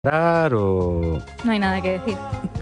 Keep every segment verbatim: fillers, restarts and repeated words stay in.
O... No hay nada que decir.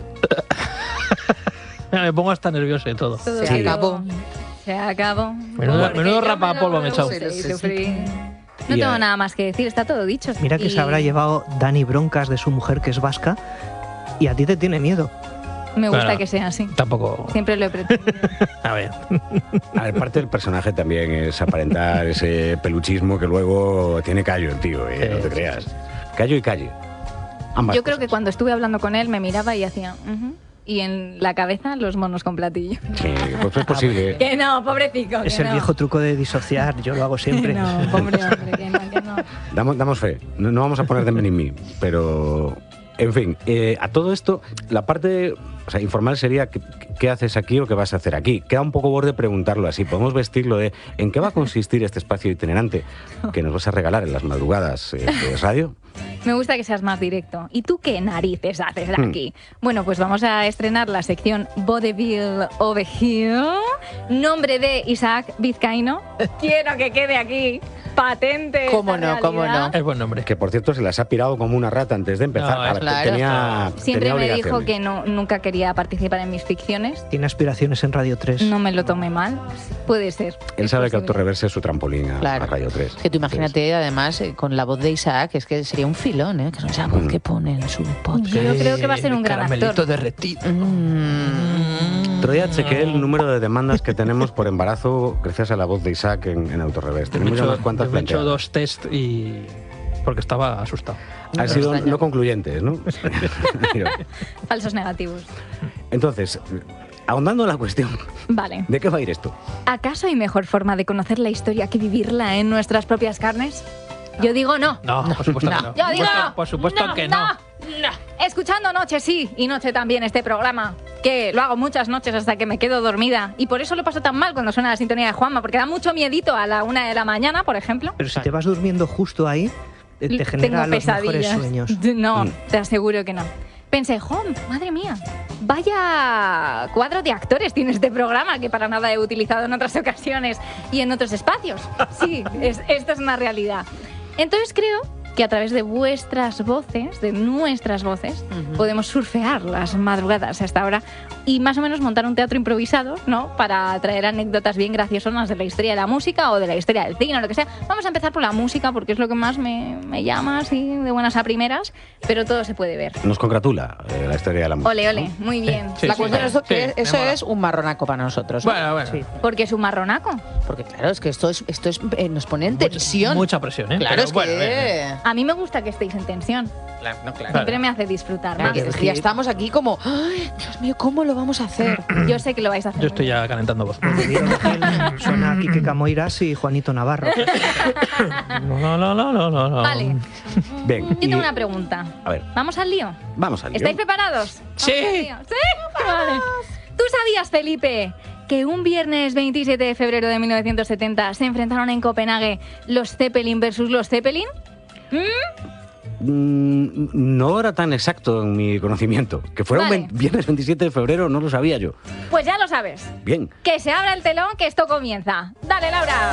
Me pongo hasta nervioso y todo. todo Se sí. acabó. Se acabó. Menudo, menudo rapapolvo me he echado. Sí, sí, Sí. No Y, tengo eh, nada más que decir, está todo dicho. Mira que Y se habrá llevado Dani broncas de su mujer, que es vasca, y a ti te tiene miedo. Me gusta Bueno. que sea así. Tampoco. Siempre lo he pretendido. A ver. A ver, parte del personaje también es aparentar ese peluchismo que luego tiene callo el tío, ¿eh? No te Sí, creas. Callo y calle. Ambas Yo creo que cosas. cuando estuve hablando con él me miraba y hacía... "Ujú", y en la cabeza los monos con platillo. Sí, pues es posible. Que no, pobrecito. Es que el no. viejo truco de disociar, yo lo hago siempre. No, pobre hombre, que no, que no. Damos, damos fe. No, no vamos a poner de mí en mí, pero... En fin, eh, a todo esto, la parte o sea, informal sería ¿qué, qué haces aquí o qué vas a hacer aquí? Queda un poco borde preguntarlo así. Podemos vestirlo de ¿en qué va a consistir este espacio itinerante que nos vas a regalar en las madrugadas eh, de radio? Me gusta que seas más directo. ¿Y tú qué narices haces Hmm. aquí? Bueno, pues vamos a estrenar la sección Vaudeville Over Here. Nombre de Isaac Vizcaíno. Quiero que quede aquí patente. ¿Cómo esta no, cómo realidad. no? Es buen nombre. Que por cierto se las ha pirado como una rata antes de empezar. No, A es ver, claro. tenía, Siempre tenía me dijo obligaciones. que no, nunca quería participar en mis ficciones. Tiene aspiraciones en Radio tres. No me lo tomé mal. Puede ser. Él Es sabe que posible. Autorreverse es su trampolín a, Claro. a Radio tres. Que tú imagínate, además, eh, con la voz de Isaac, es que sería un filón, ¿eh? Que no sea voz Mm. que pone en su podcast. Yo creo que va a ser un gran Caramelito actor. derretido. Mm. Otro día chequeé el número de demandas que tenemos por embarazo gracias a la voz de Isaac en, en Autorreverse. Yo me he Tenemos ya hecho, unas cuantas yo me he hecho planteadas. dos test y... porque estaba asustado. Han No sido extraña. no concluyentes, ¿no? Falsos negativos. Entonces, ahondando en la cuestión, Vale. ¿de qué va a ir esto? ¿Acaso hay mejor forma de conocer la historia que vivirla en nuestras propias carnes? Yo digo no. No, por supuesto No. que no. Yo digo Por supuesto, por supuesto que no. no. Escuchando noche sí y noche también este programa, que lo hago muchas noches hasta que me quedo dormida. Y por eso lo paso tan mal cuando suena la sintonía de Juanma, porque da mucho miedito a la una de la mañana, por ejemplo. Pero si te vas durmiendo justo ahí, te, te genera Tengo los mejores pesadillas. sueños. No, Mm. te aseguro que no. Pensé, ¡jom! Madre mía, vaya cuadro de actores tiene este programa que para nada he utilizado en otras ocasiones y en otros espacios. Sí, es, esto es una realidad. Entonces creo que a través de vuestras voces, de nuestras voces, Ujú. podemos surfear las madrugadas hasta ahora y más o menos montar un teatro improvisado, ¿no? Para traer anécdotas bien graciosonas de la historia de la música o de la historia del cine o lo que sea. Vamos a empezar por la música porque es lo que más me, me llama, así, de buenas a primeras, pero todo se puede ver. Nos congratula eh, la historia de la música. Ole, ole, muy bien. Sí, La sí, cuestión sí. es que Sí, eso me mola. es un marronaco para nosotros. ¿no? Bueno, bueno. Sí. Porque es un marronaco. Porque claro, es que esto es, esto es eh, nos pone en Mucha- tensión. Mucha presión, ¿eh? Claro, Pero es bueno, que... bien, bien. A mí me gusta que estéis en tensión. Claro, no, claro. Siempre me hace disfrutar Claro, más. que- es que ya estamos aquí como, ¡ay, Dios mío, ¿cómo lo vamos a hacer? Yo sé que lo vais a hacer. Yo muy estoy bien. ya calentando voz. De Diego Gil suena Quique Camoiras y Juanito Navarro. No, no, no, no, no, no. Vale, Bien, yo y- tengo una pregunta. a ver, ¿Vamos al lío? vamos al lío. ¿Estáis preparados? Sí. ¿Vamos al lío? ¿Sí? Vale. ¿Tú sabías, Felipe, que un viernes veintisiete de febrero de mil novecientos setenta se enfrentaron en Copenhague los Zeppelin versus los Zeppelin? Mm, no era tan exacto en mi conocimiento. Que fuera un Vale. vein- viernes veintisiete de febrero no lo sabía yo. Pues ya lo sabes. Bien. Que se abra el telón, que esto comienza. Dale, Laura.